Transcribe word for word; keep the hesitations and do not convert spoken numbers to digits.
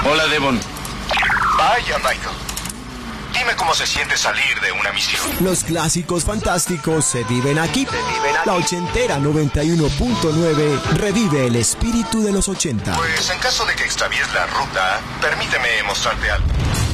Hola, Devon. Vaya, Michael. Dime cómo se siente salir de una misión. Los clásicos fantásticos se viven aquí. Se viven aquí. La ochentera noventa y uno punto nueve revive el espíritu de los ochenta. Pues en caso de que extravíes la ruta, permíteme mostrarte algo.